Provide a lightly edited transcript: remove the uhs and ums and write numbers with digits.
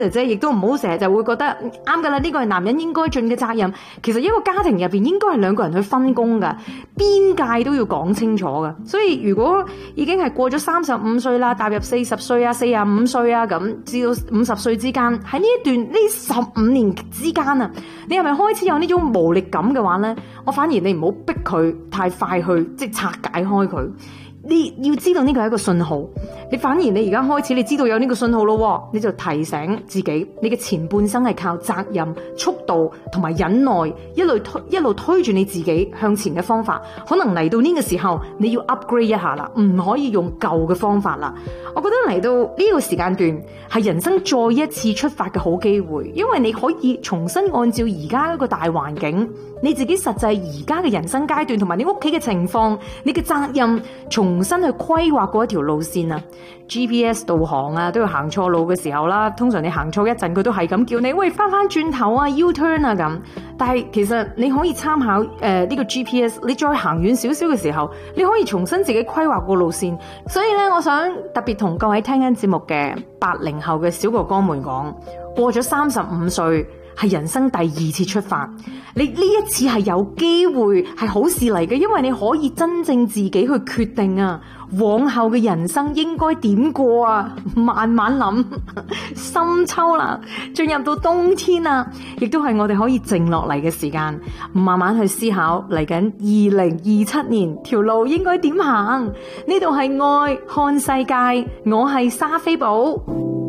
即係亦都唔好成日就會覺得啱噶啦，呢個係男人應該盡嘅責任。其實一個家庭入邊應該係兩個人去分工噶，邊界都要講清楚噶。所以如果已經係過咗35歲啦，踏入40歲啊、45歲啊咁，至到50歲之間，喺呢一段呢15年之間啊，你係咪開始有呢種無力感嘅話呢？我反而你唔好逼佢太快去即係拆解開佢。你要知道呢個係一個信號，你反而你而家開始你知道有呢個信號咯，你就提醒自己，你嘅前半生係靠責任、速度同埋忍耐一路推住你自己向前嘅方法。可能嚟到呢個時候你要 upgrade 一下啦，唔可以用舊嘅方法啦。我覺得嚟到呢個時間段係人生再一次出發嘅好機會，因為你可以重新按照而家一個大環境，你自己實際而家嘅人生階段同埋你屋企嘅情況，你嘅責任重新去規劃過一條路線啊。 GPS 導航啊，都要行錯路嘅時候啦，通常你行錯一陣佢都係咁叫你喂翻轉頭啊 U-turn 啊咁。但係其實你可以參考呢個 GPS， 你再行遠少少嘅時候，你可以重新自己規劃個路線。所以咧，我想特別同各位聽緊節目嘅80後嘅小哥哥們講，過咗35歲係人生第二次出發，你呢一次係有機會係好事嚟嘅，因為你可以真正自己去決定啊，往後嘅人生應該點過啊，慢慢諗。深秋啦，進入到冬天啦，亦都係我哋可以靜落嚟嘅時間，慢慢去思考嚟緊2027年條路應該點行。呢度係愛看世界，我係莎菲寶。